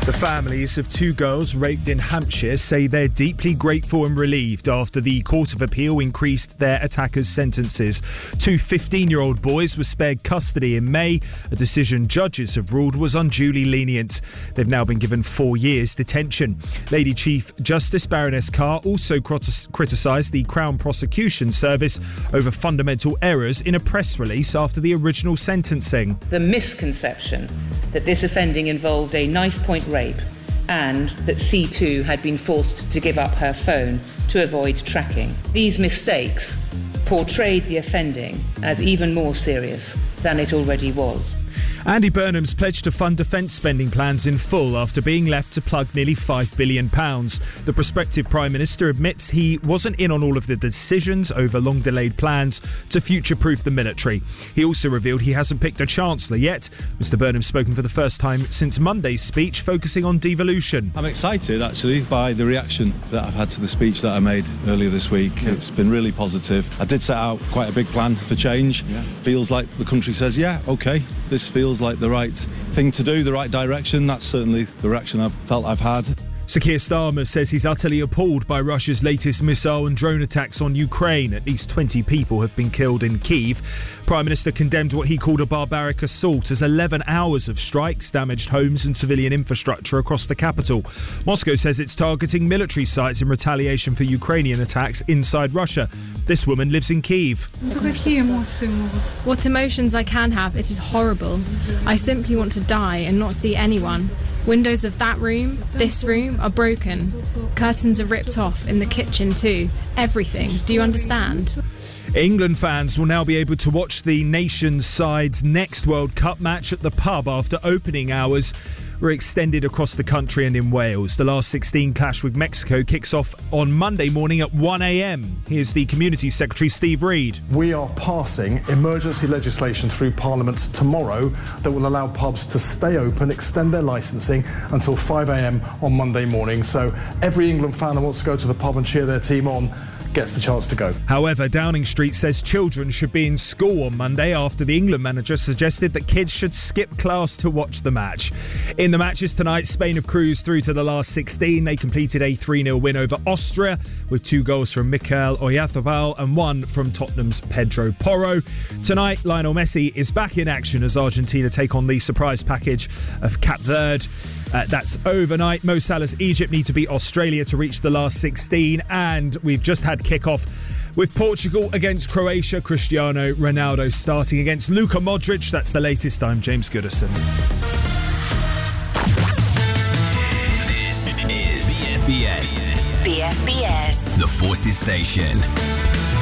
The families of two girls raped in Hampshire say they're deeply grateful and relieved after the Court of Appeal increased their attackers' sentences. Two 15-year-old boys were spared custody in May, a decision judges have ruled was unduly lenient. They've now been given 4 years detention. Lady Chief Justice Baroness Carr also criticised the Crown Prosecution Service over fundamental errors in a press release after the original sentencing. The misconception that this offending involved a knife-point rape and that C2 had been forced to give up her phone to avoid tracking. These mistakes portrayed the offending as even more serious than it already was. Andy Burnham's pledged to fund defence spending plans in full after being left to plug nearly £5 billion. The prospective Prime Minister admits he wasn't in on all of the decisions over long-delayed plans to future-proof the military. He also revealed he hasn't picked a Chancellor yet. Mr Burnham's spoken for the first time since Monday's speech, focusing on devolution. I'm excited, actually, by the reaction that I've had to the speech that I made earlier this week. Yeah. It's been really positive. I did set out quite a big plan for change. Yeah. Feels like the country says, yeah, OK, this feels like the right thing to do, the right direction. That's certainly the reaction I've felt I've had. Sir Keir Starmer says he's utterly appalled by Russia's latest missile and drone attacks on Ukraine. At least 20 people have been killed in Kyiv. Prime Minister condemned what he called a barbaric assault as 11 hours of strikes damaged homes and civilian infrastructure across the capital. Moscow says it's targeting military sites in retaliation for Ukrainian attacks inside Russia. This woman lives in Kyiv. What emotions I can have, it is horrible. I simply want to die and not see anyone. Windows of that room, this room, are broken. Curtains are ripped off, in the kitchen too. Everything. Do you understand? England fans will now be able to watch the nation's side's next World Cup match at the pub after opening hours were extended across the country and in Wales. The last 16 clash with Mexico kicks off on Monday morning at 1 a.m. Here's the Community Secretary Steve Reed. We are passing emergency legislation through Parliament tomorrow that will allow pubs to stay open, extend their licensing until 5 a.m. on Monday morning. So every England fan that wants to go to the pub and cheer their team on gets the chance to go. However, Downing Street says children should be in school on Monday after the England manager suggested that kids should skip class to watch the match. In the matches tonight, Spain have cruised through to the last 16. They completed a 3-0 win over Austria with 2 goals from Mikel Oyarzabal and 1 from Tottenham's Pedro Porro. Tonight, Lionel Messi is back in action as Argentina take on the surprise package of Cape Verde. That's overnight. Mo Salah's Egypt need to beat Australia to reach the last 16. And we've just had kick-off with Portugal against Croatia. Cristiano Ronaldo starting against Luka Modric. That's the latest. I'm James Goodison. This is BFBS. BFBS. The Forces Station.